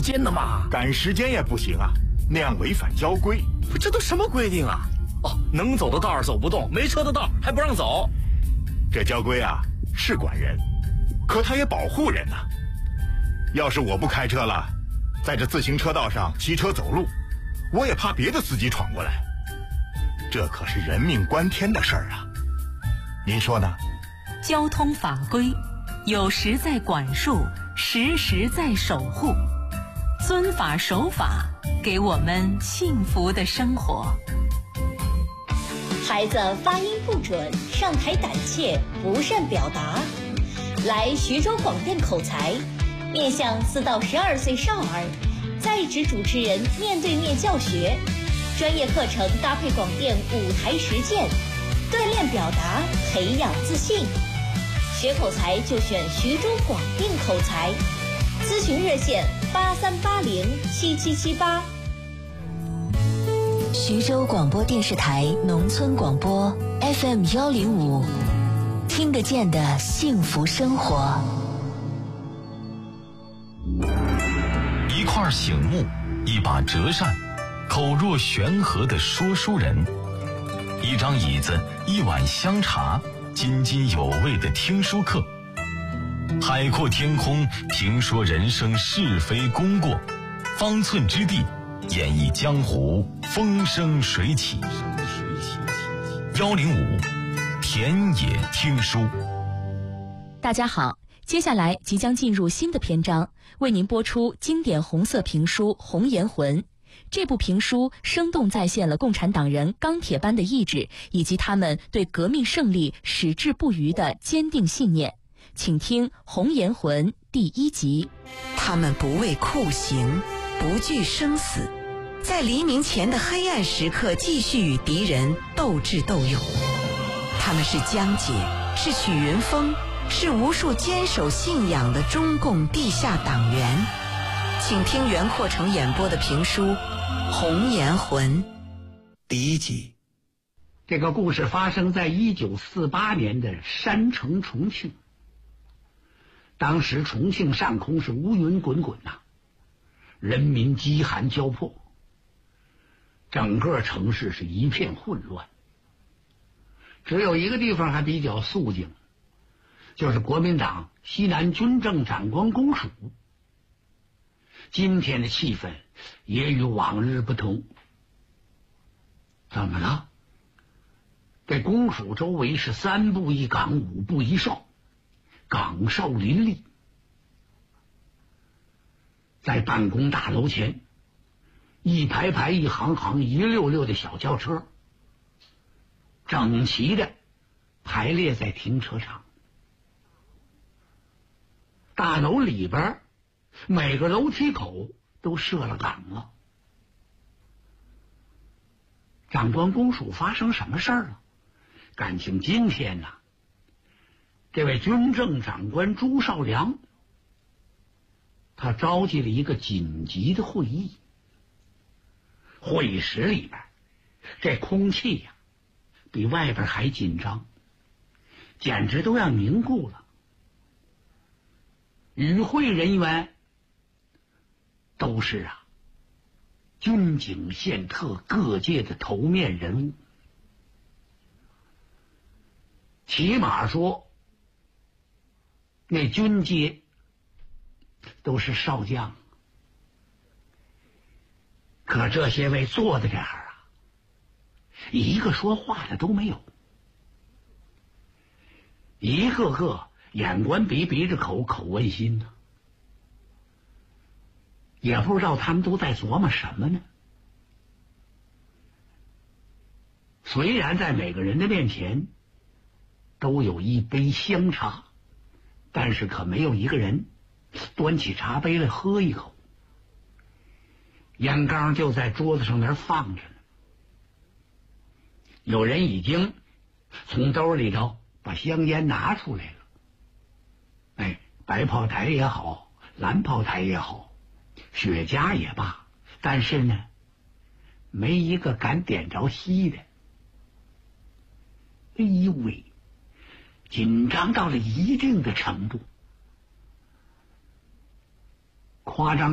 间的嘛。 赶时间也不行啊，那样违反交规。 这都什么规定啊？哦，能走的道走不动，没车的道还不让走。 这交规啊是管人，可它也保护人呐。要是我不开车了，在这自行车道上骑车走路，我也怕别的司机闯过来。这可是人命关天的事儿啊，您说呢？ 交通法规有时在管束，时时在守护，遵法守法，给我们幸福的生活。 孩子发音不准，上台胆怯，不善表达，来徐州广电口才，面向4到12岁少儿，在职主持人面对面教学，专业课程搭配广电舞台实践，锻炼表达，培养自信。学口才就选徐州广电口才，咨询热线83807778。 徐州广播电视台农村广播 FM105，听得见的幸福生活。 一块醒目，一把折扇，口若悬河的说书人，一张椅子，一碗香茶，津津有味的听书课。海阔天空，评说人生是非功过，方寸之地，演绎江湖风生水起。105田野听书。 大家好，接下来即将进入新的篇章，为您播出经典红色评书《红颜魂》。这部评书生动再现了共产党人钢铁般的意志，以及他们对革命胜利矢志不渝的坚定信念。请听《红颜魂》第1集。 他们不畏酷刑，不惧生死，在黎明前的黑暗时刻继续与敌人斗智斗勇。他们是江姐，是许云峰，是无数坚守信仰的中共地下党员。请听袁阔成演播的评书《红颜魂》 第1集。这个故事发生在1948年的山城重庆。当时重庆上空是乌云滚滚呐，人民饥寒交迫，整个城市是一片混乱。只有一个地方还比较肃静，就是国民党西南军政长官公署。今天的气氛也与往日不同。怎么了？这公署周围是3步一岗，5步一哨，岗哨林立。在办公大楼前，一排排、一行行、一溜溜的小轿车，整齐的排列在停车场。大楼里边每个楼梯口都设了岗了。长官公署发生什么事儿了？感情今天呢，这位军政长官朱绍良，他召集了一个紧急的会议。会议室里边，这空气呀，比外边还紧张，简直都要凝固了。与会人员都是军警宪特各界的头面人物，起码说那军阶都是少将。可这些位坐在这儿一个说话的都没有，一个个眼观鼻，鼻着口，口问心呢，也不知道他们都在琢磨什么呢。虽然在每个人的面前都有一杯香茶，但是可没有一个人端起茶杯来喝一口。烟缸就在桌子上那儿放着呢，有人已经从兜里头把香烟拿出来了。白炮台也好，蓝炮台也好，雪茄也罢，但是呢，没一个敢点着吸的。哎呦喂，紧张到了一定的程度。夸张